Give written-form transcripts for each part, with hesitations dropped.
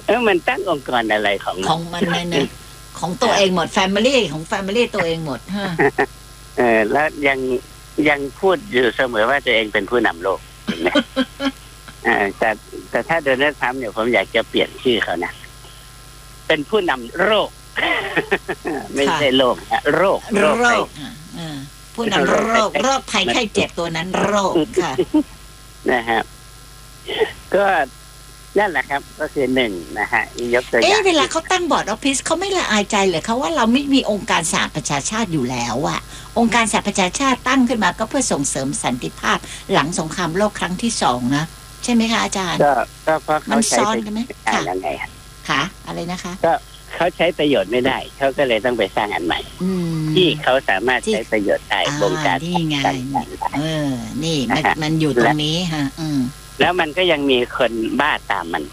มันตั้งองค์กรอะไรของมันนะของตัวเองหมดแฟมิลี่ของแฟมิลี่ตัวเองหมดฮะแล้วยังพูดอยู่เสมอว่าตัวเองเป็นผู้นำโลกเห็นไหมแต่ถ้าโดนัลด์ทรัมป์เนี่ยผมอยากจะเปลี่ยนชื่อเขานะเป็นผู้นำโรคไม่ใช่โลกนะโรคผู้นำโรคภัยไข้เจ็บตัวนั้นโรคค่ะนะครับก็นั่นแหละครับก็คือหนึ่งนะฮะยกตัวอย่างเวลาเขาตั้งบอร์ดออฟฟิศเขาไม่ละอายใจเลยเขาว่าเราไม่มีองค์การสหประชาชาติอยู่แล้วอะองค์การสหประชาชาติตั้งขึ้นมาก็เพื่อส่งเสริมสันติภาพหลังสงครามโลกครั้งที่2นะใช่ไหมคะอาจารย์ก็เพราะเขาใช้กันไหมยังไงค่ะอะไรนะคะก็เขาใช้ประโยชน์ไม่ได้เขาก็เลยต้องไปสร้างอันใหม่ที่เขาสามารถใช้ประโยชน์ได้วงการนี่ไงนี่มันอยู่ตรงนี้ฮะแล้วมันก็ยังมีคนบ้าตามมัน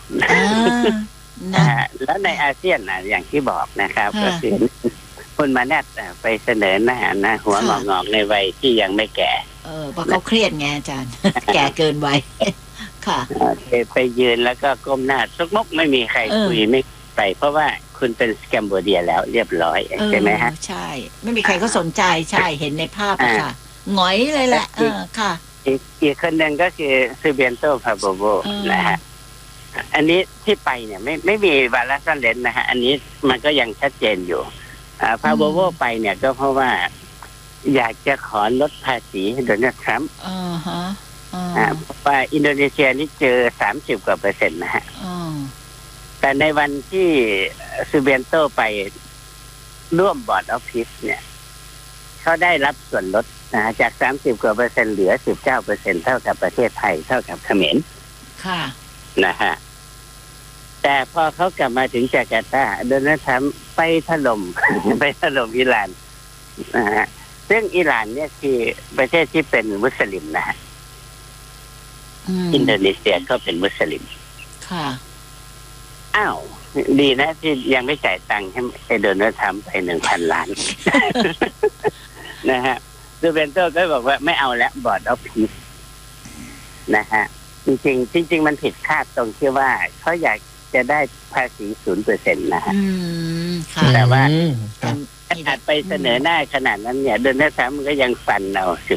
แล้วในอาเซียนนะอย่างที่บอกนะครับก็คือคุณมาแนทไปเสนอหน้านะหัวงอกในวัยที่ยังไม่แก่เพราะเขาเครียดไงอาจารย์แก่เกินวัยค่ะไปยืนแล้วก็ก้มหน้าซุกมกไม่มีใครคุยไม่ไปเพราะว่าคุณเป็นแคมโบเดียแล้วเรียบร้อยใช่ไหมฮะใช่ไม่มีใครก็สนใจใช่เห็นในภาพค่ะหงอยเลยแหละค่ะอีกคนหนึ่งก็คือซูเบียนโตพาโบโบนะฮะอันนี้ที่ไปเนี่ยไม่มีวาระซ่อนเร้นนะฮะอันนี้มันก็ยังชัดเจนอยู่พาโบโบไปเนี่ยก็เพราะว่าอยากจะขอลดภาษีโดนัลด์ทรัมป์เพราะว่าอินโดนีเซียนี่เจอ30%กว่านะฮะแต่ในวันที่ซูเบียนโตไปร่วมบอร์ดออฟฟิศเนี่ยเขาได้รับส่วนลดจาก30%กว่าเหลือ 19% เท่ากับประเทศไทยเท่ากับเขมรค่ะนะฮะแต่พอเขากลับมาถึงจาการ์ตาโดนัลด์ทรัมป์ไปถล่มอิหร่านนะฮะซึ่งอิหร่านเนี่ยคือประเทศที่เป็นมุสลิมนะฮะอินโดนีเซียก็เป็นมุสลิมค่ะอ้าวดีนะที่ยังไม่จ่ายตังค์ให้โดนัลด์ทรัมป์ไป 1,000 ล้านนะฮะซูเบนโตก็บอกว่าไม่เอาแล้วบอร์ดออฟพีซนะฮะจริงมันผิดคาดตรงที่ว่าเขาอยากจะได้ภาษี 0% นะฮะแต่ว่าอาจไปเสนอหน้าขนาดนั้นเนี่ยโดนัลด์ทรัมป์ก็ยังฟันเอา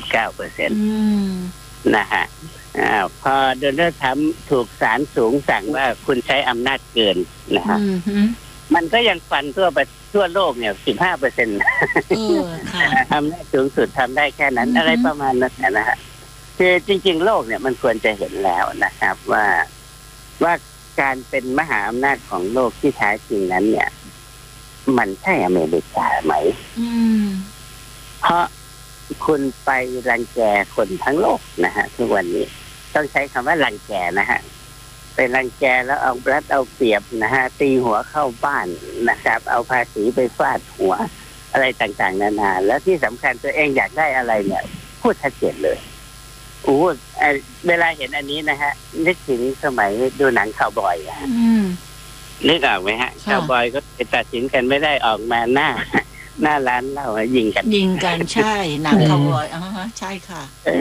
19% นะฮะพอโดนัลด์ทรัมป์ถูกศาลสูงสั่งว่าคุณใช้อำนาจเกินนะฮะมันก็ยังฟันทั่วโลกเนี่ย 15% อำนาจสูงสุดทำได้แค่นั้นอะไรประมาณนั้นนะฮะคือจริงๆโลกเนี่ยมันควรจะเห็นแล้วนะครับว่าการเป็นมหาอำนาจของโลกที่แท้จริงนั้นเนี่ยมันใช่อเมริกาไหมเพราะคุณไปรังแกคนทั้งโลกนะฮะทุกวันนี้ต้องใช้คำว่ารังแกนะฮะไปรังแกแล้วเอารัดเอาเปรียบนะฮะตีหัวเข้าบ้านนะครับเอาภาษีไปฟาดหัวอะไรต่างๆนานาแล้วที่สำคัญตัวเองอยากได้อะไรเนี่ยพูดชัดเจนเลยเวลาเห็นอันนี้นะฮะนึกถึงสมัยดูหนังคาวบอยนึกออกไหมฮะคาวบอยก็ตัดสินกันไม่ได้ออกมาหน้าร้านเหล้ายิงกันใช่หนังคาวบอยใช่ค่ะ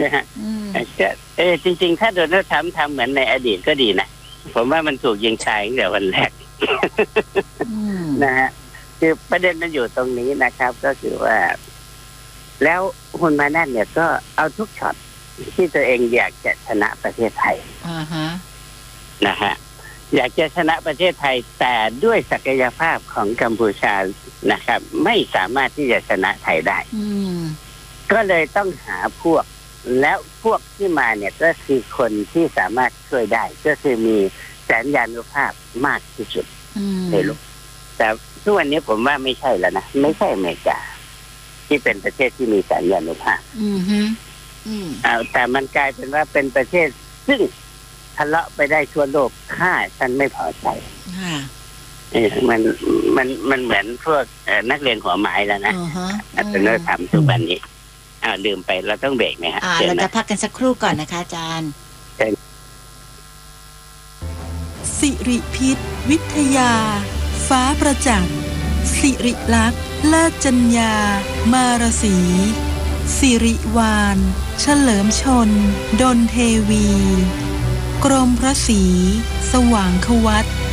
จริงๆถ้าโดนัลด์ทรัมป์ทำเหมือนในอดีตก็ดีนะผมว่ามันถูกยิงตายตั้งแต่วันแรกนะฮะคือประเด็นมันอยู่ตรงนี้นะครับก็คือว่าแล้วคุณมาแน่นเนี่ยก็เอาทุกช็อตที่ตัวเองอยากจะชนะประเทศไทยนะฮะอยากจะชนะประเทศไทยแต่ด้วยศักยภาพของกัมพูชานะครับไม่สามารถที่จะชนะไทยได้ก็เลยต้องหาพวกแล้วพวกที่มาเนี่ยก็คือคนที่สามารถช่วยได้ก็คือมีสัญญานุภาพมากที่สุดในโลกแต่ทุกวันนี้ผมว่าไม่ใช่แล้วนะไม่ใช่อเมริกาที่เป็นประเทศที่มีสัญญานุภาพแต่มันกลายเป็นว่าเป็นประเทศซึ่งทะเลาะไปได้ทั่วโลกถ้าฉันไม่พอใจมันเหมือนพวกนักเรียนหัวไม้แล้วนะอาจารย์ทำทุกวันนี้ลืมไปเราต้องเบรกไหมฮะเราจะพักกันสักครู่ก่อนนะคะอาจารย์สิริพิษวิทยาฟ้าประจักษ์สิริลักษณ์เลิศจัญญามารสีสิริวานเฉลิมชนดลเทวีกรมพระศรีสว่างควัต